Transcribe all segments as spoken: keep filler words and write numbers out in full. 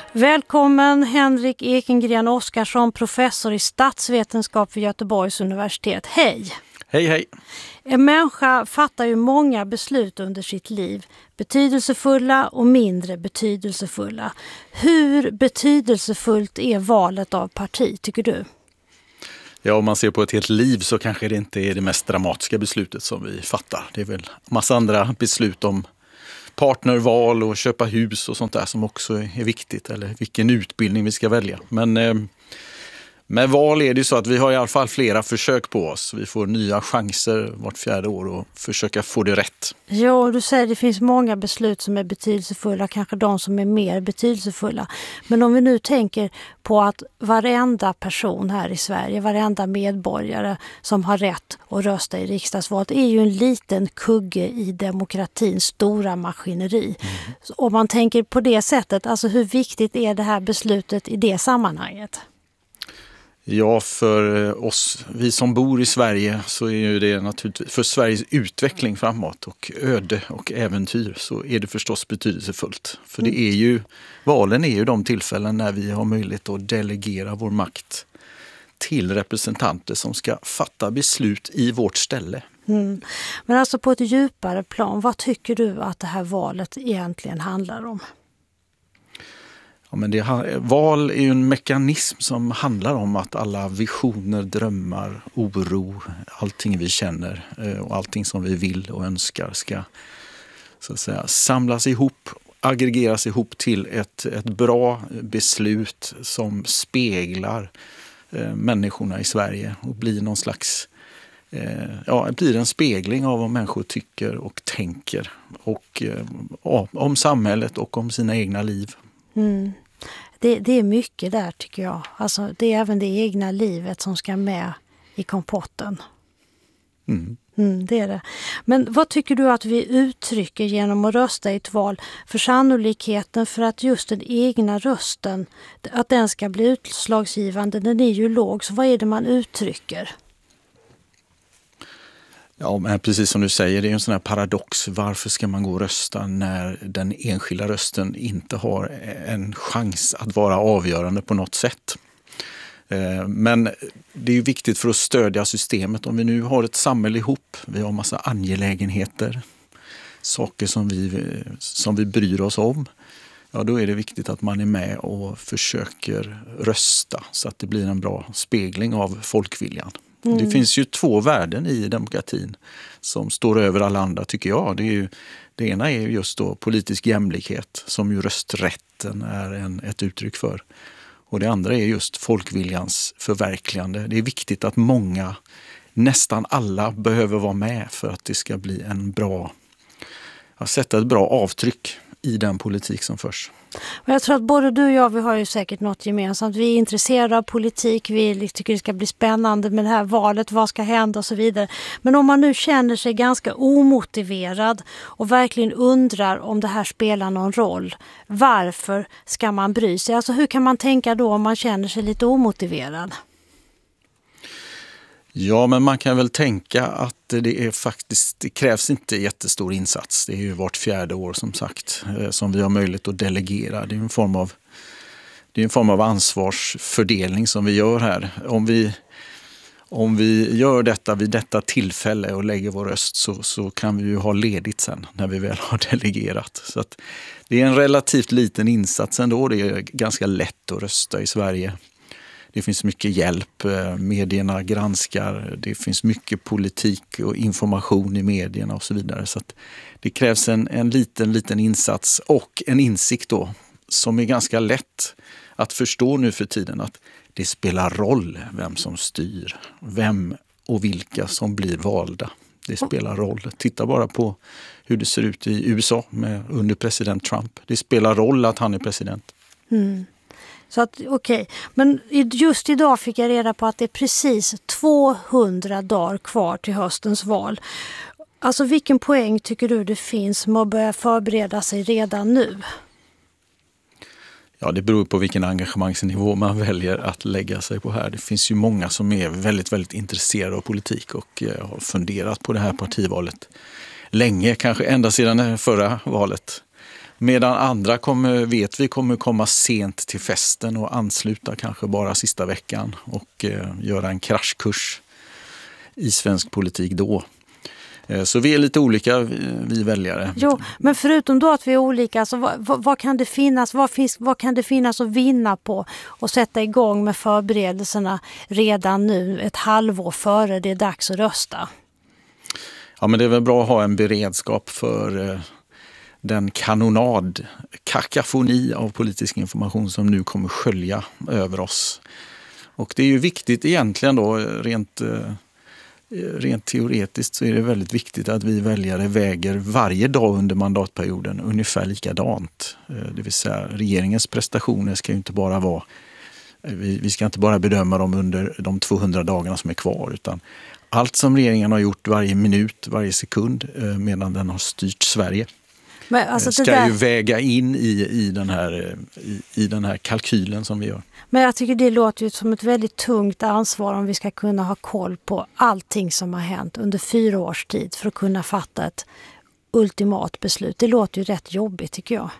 Välkommen Henrik Ekengren Oskarsson, professor i statsvetenskap vid Göteborgs universitet. Hej! Hej, hej! En människa fattar ju många beslut under sitt liv. Betydelsefulla och mindre betydelsefulla. Hur betydelsefullt är valet av parti, tycker du? Ja, om man ser på ett helt liv så kanske det inte är det mest dramatiska beslutet som vi fattar. Det är väl massa andra beslut om partnerval och köpa hus och sånt där som också är viktigt. Eller vilken utbildning vi ska välja. Men eh, med val är det ju så att vi har i alla fall flera försök på oss. Vi får nya chanser vart fjärde år att försöka få det rätt. Ja, du säger att det finns många beslut som är betydelsefulla, kanske de som är mer betydelsefulla. Men om vi nu tänker på att varenda person här i Sverige, varenda medborgare som har rätt att rösta i riksdagsvalet är ju en liten kugge i demokratins stora maskineri. Mm. Om man tänker på det sättet, alltså hur viktigt är det här beslutet i det sammanhanget? Ja, för oss, vi som bor i Sverige, så är ju det naturligtvis för Sveriges utveckling framåt och öde och äventyr, så är det förstås betydelsefullt. För det är ju, valen är ju de tillfällen när vi har möjlighet att delegera vår makt till representanter som ska fatta beslut i vårt ställe. Mm. Men alltså på ett djupare plan, vad tycker du att det här valet egentligen handlar om? Ja, men det, val är ju en mekanism som handlar om att alla visioner, drömmar, oro, allting vi känner och allting som vi vill och önskar ska så att säga samlas ihop, aggregeras ihop till ett, ett bra beslut som speglar eh, människorna i Sverige och blir någon slags eh, ja, blir en spegling av vad människor tycker och tänker och eh, ja, om samhället och om sina egna liv. Mm. Det, det är mycket där, tycker jag. Alltså, det är även det egna livet som ska med i kompotten. Mm. Mm, det är det. Men vad tycker du att vi uttrycker genom att rösta i ett val? För sannolikheten för att just den egna rösten, att den ska bli utslagsgivande, den är ju låg. Så vad är det man uttrycker? Ja, men precis som du säger, det är en sån här paradox. Varför ska man gå och rösta när den enskilda rösten inte har en chans att vara avgörande på något sätt? Men det är ju viktigt för att stödja systemet. Om vi nu har ett samhälle ihop, vi har massa angelägenheter, saker som vi, som vi bryr oss om. Ja, då är det viktigt att man är med och försöker rösta så att det blir en bra spegling av folkviljan. Mm. Det finns ju två värden i demokratin som står över alla andra, tycker jag. Det, är ju, det ena är just då politisk jämlikhet, som ju rösträtten är en, ett uttryck för. Och det andra är just folkviljans förverkligande. Det är viktigt att många, nästan alla, behöver vara med för att det ska bli en bra, att sätta ett bra avtryck i den politik som förs. Och jag tror att både du och jag, vi har ju säkert något gemensamt. Vi är intresserade av politik, vi tycker det ska bli spännande med det här valet, vad ska hända och så vidare. Men om man nu känner sig ganska omotiverad och verkligen undrar om det här spelar någon roll, varför ska man bry sig? Alltså hur kan man tänka då om man känner sig lite omotiverad? Ja, men man kan väl tänka att det är faktiskt, det krävs inte jättestor insats. Det är ju vart fjärde år som sagt som vi har möjlighet att delegera. Det är en form av, det är en form av ansvarsfördelning som vi gör här. Om vi, om vi gör detta vid detta tillfälle och lägger vår röst så, så kan vi ju ha ledigt sen när vi väl har delegerat. Så att det är en relativt liten insats ändå. Det är ganska lätt att rösta i Sverige. Det finns mycket hjälp, medierna granskar, det finns mycket politik och information i medierna och så vidare. Så att det krävs en, en liten, liten insats och en insikt då som är ganska lätt att förstå nu för tiden, att det spelar roll vem som styr, vem och vilka som blir valda. Det spelar roll. Titta bara på hur det ser ut i U S A med, under president Trump. Det spelar roll att han är president. Mm. Så att, okej. Okay. Men just idag fick jag reda på att det är precis tvåhundra dagar kvar till höstens val. Alltså vilken poäng tycker du det finns med att börja förbereda sig redan nu? Ja, det beror på vilken engagemangsnivå man väljer att lägga sig på här. Det finns ju många som är väldigt, väldigt intresserade av politik och har funderat på det här partivalet länge, kanske ända sedan det förra valet. Medan andra kommer, vet vi kommer komma sent till festen och ansluta kanske bara sista veckan och eh, göra en kraschkurs i svensk politik då. Eh, så vi är lite olika, vi, vi väljare. Jo, men förutom då att vi är olika, så vad, vad, vad, kan det finnas, vad, finns, vad kan det finnas att vinna på och sätta igång med förberedelserna redan nu, ett halvår före det är dags att rösta? Ja, men det är väl bra att ha en beredskap för eh, den kanonad, kakafoni av politisk information som nu kommer skölja över oss. Och det är ju viktigt egentligen då, rent, rent teoretiskt så är det väldigt viktigt att vi väljare väger varje dag under mandatperioden ungefär likadant. Det vill säga regeringens prestationer ska ju inte bara vara, vi ska inte bara bedöma dem under de tvåhundra dagarna som är kvar, utan allt som regeringen har gjort varje minut, varje sekund medan den har styrt Sverige. Men alltså ska där... ju väga in i, i, den här, i, i den här kalkylen som vi gör. Men jag tycker det låter ju som ett väldigt tungt ansvar om vi ska kunna ha koll på allting som har hänt under fyra års tid för att kunna fatta ett ultimat beslut. Det låter ju rätt jobbigt tycker jag.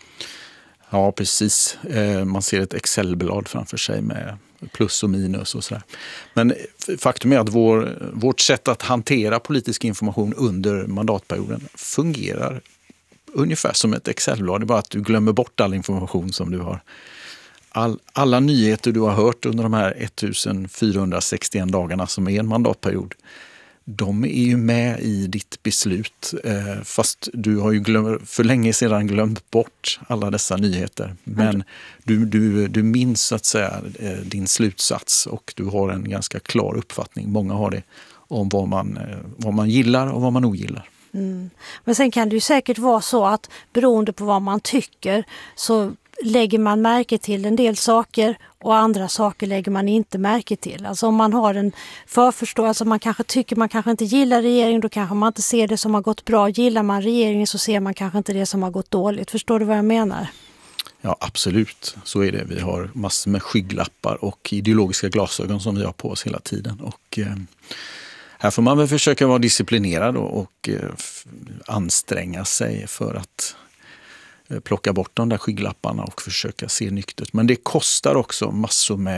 Ja, precis. Man ser ett Excel-blad framför sig med plus och minus och sådär. Men faktum är att vår, vårt sätt att hantera politisk information under mandatperioden fungerar ungefär som ett Excel-blad. Det är bara att du glömmer bort all information som du har. All, alla nyheter du har hört under de här fjortonhundrasextioen dagarna som är en mandatperiod, de är ju med i ditt beslut. Eh, fast du har ju glöm, för länge sedan glömt bort alla dessa nyheter. Men du, du, du minns så att säga eh, din slutsats och du har en ganska klar uppfattning. Många har det om vad man, eh, vad man gillar och vad man ogillar. Mm. Men sen kan det ju säkert vara så att beroende på vad man tycker så lägger man märke till en del saker och andra saker lägger man inte märke till. Alltså om man har en förförståelse, alltså man kanske tycker man kanske inte gillar regeringen, då kanske man inte ser det som har gått bra. Gillar man regeringen så ser man kanske inte det som har gått dåligt. Förstår du vad jag menar? Ja, absolut. Så är det. Vi har massor med skygglappar och ideologiska glasögon som vi har på oss hela tiden. Och eh, här får man väl försöka vara disciplinerad och, och eh, anstränga sig för att plocka bort de där skygglapparna och försöka se nyktert. Men det kostar också massor med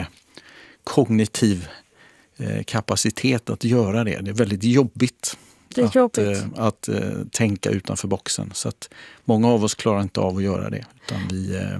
kognitiv eh, kapacitet att göra det. Det är väldigt jobbigt, det är att, jobbigt. Eh, att eh, tänka utanför boxen. Så att många av oss klarar inte av att göra det. Utan vi, eh,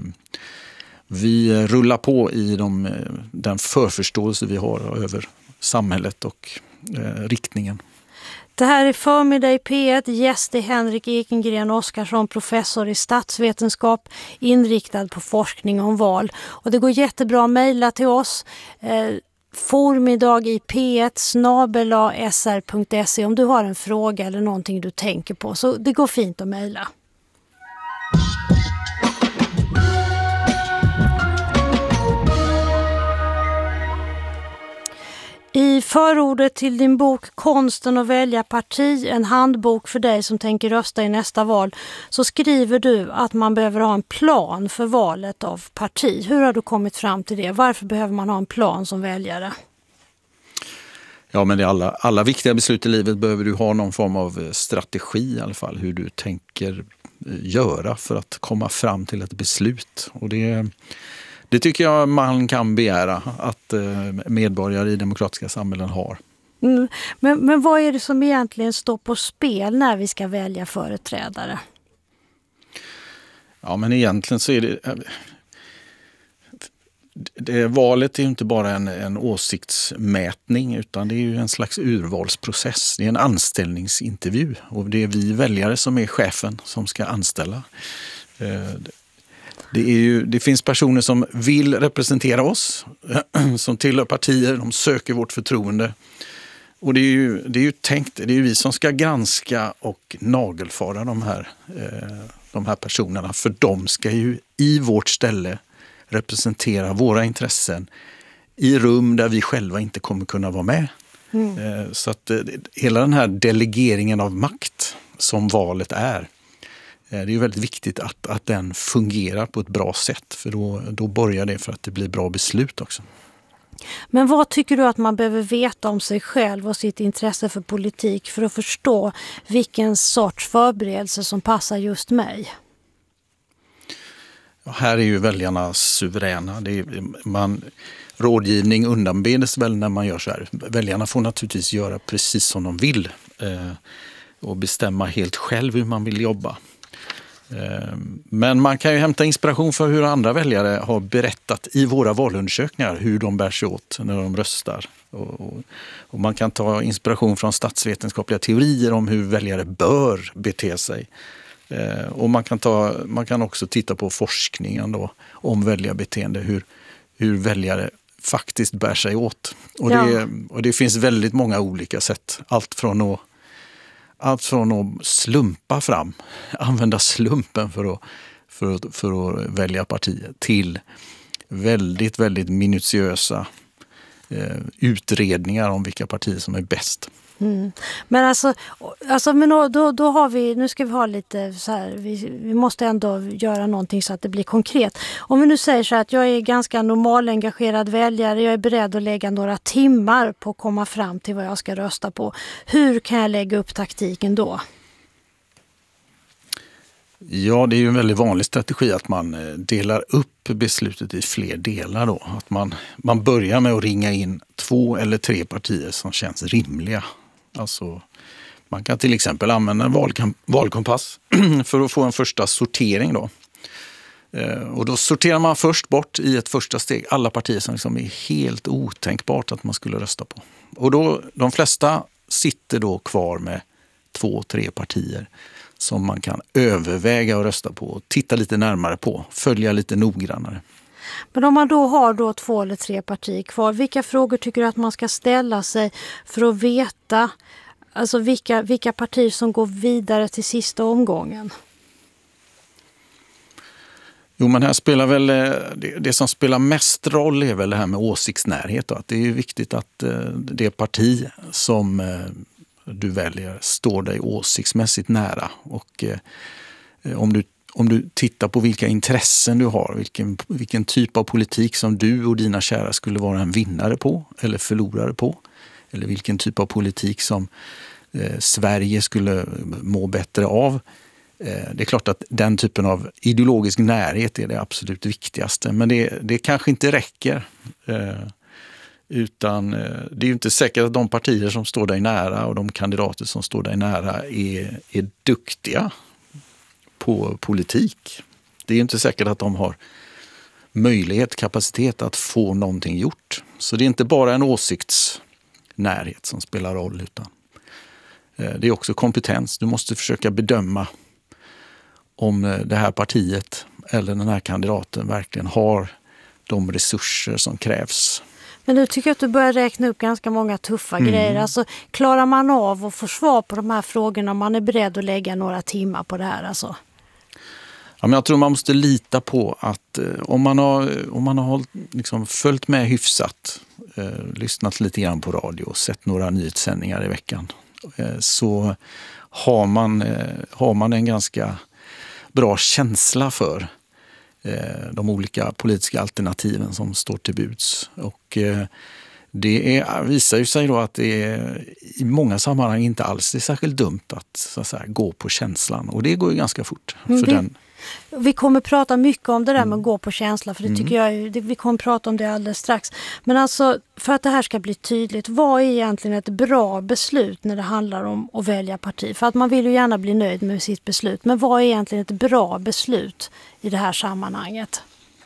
vi rullar på i de, den förförståelse vi har över samhället och eh, riktningen. Det här är Förmiddag i P ett. Gäst är Henrik Ekengren Oskarsson, professor i statsvetenskap, inriktad på forskning om val. Och det går jättebra att mejla till oss. Eh, formiddag i p ett snabel-a s r punkt se om du har en fråga eller någonting du tänker på. Så det går fint att mejla. I förordet till din bok Konsten att välja parti, en handbok för dig som tänker rösta i nästa val, så skriver du att man behöver ha en plan för valet av parti. Hur har du kommit fram till det? Varför behöver man ha en plan som väljare? Ja, men det är alla, alla viktiga beslut i livet behöver du ha någon form av strategi i alla fall. Hur du tänker göra för att komma fram till ett beslut. Och det Det tycker jag man kan begära att medborgare i demokratiska samhällen har. Mm. Men, men vad är det som egentligen står på spel när vi ska välja företrädare? Ja, men egentligen så är det... det valet är ju inte bara en, en åsiktsmätning utan det är ju en slags urvalsprocess. Det är en anställningsintervju och det är vi väljare som är chefen som ska anställa. Det, är ju, det finns personer som vill representera oss, som tillhör partier, de söker vårt förtroende. Och det är ju, det är ju tänkt, det är ju vi som ska granska och nagelfara de här, de här personerna. För de ska ju i vårt ställe representera våra intressen i rum där vi själva inte kommer kunna vara med. Mm. Så att hela den här delegeringen av makt som valet är, det är ju väldigt viktigt att, att den fungerar på ett bra sätt, för då, då börjar det för att det blir bra beslut också. Men vad tycker du att man behöver veta om sig själv och sitt intresse för politik för att förstå vilken sorts förberedelse som passar just mig? Här är ju väljarna suveräna. Det är, man, rådgivning undanbedes väl när man gör så här. Väljarna får naturligtvis göra precis som de vill eh, och bestämma helt själv hur man vill jobba. Eh, men man kan ju hämta inspiration för hur andra väljare har berättat i våra valundersökningar hur de bär sig åt när de röstar. Och, och, och man kan ta inspiration från statsvetenskapliga teorier om hur väljare bör bete sig. Eh, och man kan, ta, man kan också titta på forskningen då, om väljarbeteende, hur, hur väljare faktiskt bär sig åt. Och, ja. det, och det finns väldigt många olika sätt. Allt från att, allt från att slumpa fram, använda slumpen för att, för att, för att välja partier, till väldigt, väldigt minutiösa eh, utredningar om vilka partier som är bäst. Mm. Men alltså, alltså men då, då har vi, nu ska vi ha lite så här, vi, vi måste ändå göra någonting så att det blir konkret. Om vi nu säger så här att jag är ganska normalengagerad väljare, jag är beredd att lägga några timmar på att komma fram till vad jag ska rösta på. Hur kan jag lägga upp taktiken då? Ja, det är ju en väldigt vanlig strategi att man delar upp beslutet i fler delar då. Att man, man börjar med att ringa in två eller tre partier som känns rimliga. Alltså, man kan till exempel använda en valkom- valkompass för att få en första sortering då. Eh, och då sorterar man först bort i ett första steg alla partier som liksom är helt otänkbart att man skulle rösta på. Och då, de flesta sitter då kvar med två, tre partier som man kan överväga att rösta på och titta lite närmare på, följa lite noggrannare. Men om man då har då två eller tre partier kvar, vilka frågor tycker du att man ska ställa sig för att veta alltså vilka, vilka partier som går vidare till sista omgången? Jo, men här spelar väl det, det som spelar mest roll är väl det här med åsiktsnärhet. Då. Att det är viktigt att det parti som du väljer står dig åsiktsmässigt nära. Och eh, om, du, om du tittar på vilka intressen du har, vilken, vilken typ av politik som du och dina kära skulle vara en vinnare på eller förlorare på, eller vilken typ av politik som eh, Sverige skulle må bättre av. Eh, det är klart att den typen av ideologisk närhet är det absolut viktigaste, men det, det kanske inte räcker. Eh, Utan det är ju inte säkert att de partier som står dig nära och de kandidater som står dig nära är, är duktiga på politik. Det är ju inte säkert att de har möjlighet, kapacitet att få någonting gjort. Så det är inte bara en åsiktsnärhet som spelar roll, utan det är också kompetens. Du måste försöka bedöma om det här partiet eller den här kandidaten verkligen har de resurser som krävs. Men nu tycker jag att du börjar räkna upp ganska många tuffa mm. grejer. Alltså, klarar man av att få svar på de här frågorna om man är beredd att lägga några timmar på det här? Alltså? Ja, men jag tror man måste lita på att eh, om man har, om man har hållit, liksom, följt med hyfsat, eh, lyssnat lite grann på radio och sett några nyhetssändningar i veckan, eh, så har man, eh, har man en ganska bra känsla för de olika politiska alternativen som står till buds. Och det är, visar ju sig då att det är, i många sammanhang inte alls är särskilt dumt att, så att säga, gå på känslan. Och det går ju ganska fort. Mm, för det, den. Vi kommer prata mycket om det där med att gå på känsla, för det tycker mm. jag, det, vi kommer prata om det alldeles strax. Men alltså, för att det här ska bli tydligt, vad är egentligen ett bra beslut när det handlar om att välja parti? För att man vill ju gärna bli nöjd med sitt beslut, men vad är egentligen ett bra beslut i det här sammanhanget?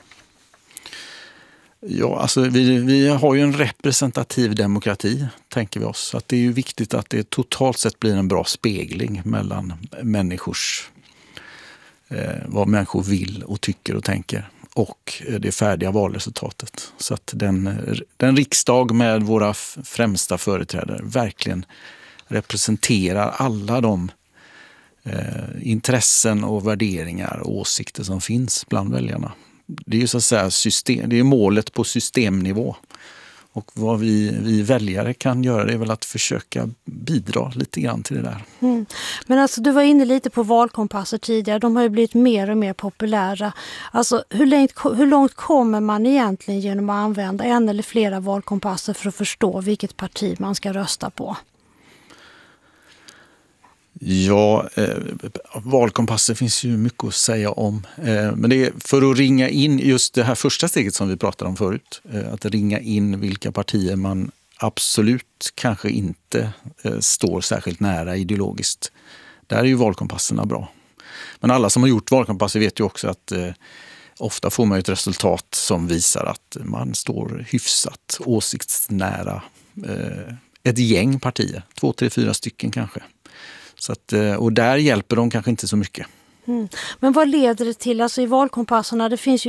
Ja, alltså vi, vi har ju en representativ demokrati, tänker vi oss. Så att det är ju viktigt att det totalt sett blir en bra spegling mellan människors vad människor vill och tycker och tänker och det färdiga valresultatet. Så att den, den riksdag med våra främsta företrädare verkligen representerar alla de eh, intressen och värderingar och åsikter som finns bland väljarna. Det är ju så att säga system, det är målet på systemnivå. Och vad vi, vi väljare kan göra, det är väl att försöka bidra lite grann till det där. Mm. Men alltså, du var inne lite på valkompasser tidigare. De har ju blivit mer och mer populära. Alltså, hur långt, hur långt kommer man egentligen genom att använda en eller flera valkompasser för att förstå vilket parti man ska rösta på? Ja, eh, valkompasser finns ju mycket att säga om. Eh, men det är för att ringa in just det här första steget som vi pratade om förut. Eh, att ringa in vilka partier man absolut kanske inte eh, står särskilt nära ideologiskt. Där är ju valkompasserna bra. Men alla som har gjort valkompasser vet ju också att eh, ofta får man ett resultat som visar att man står hyfsat åsiktsnära eh, ett gäng partier. Två, tre, fyra stycken kanske. Så att, och där hjälper de kanske inte så mycket. Mm. Men vad leder det till? Alltså i valkompasserna, det finns ju